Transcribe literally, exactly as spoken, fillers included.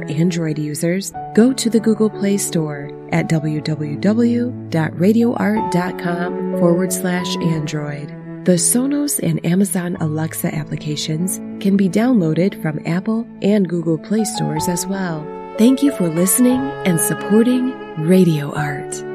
For Android users, go to the Google Play Store at www.radioart.com forward slash Android. The Sonos and Amazon Alexa applications can be downloaded from Apple and Google Play stores as well. Thank you for listening and supporting Radio Art.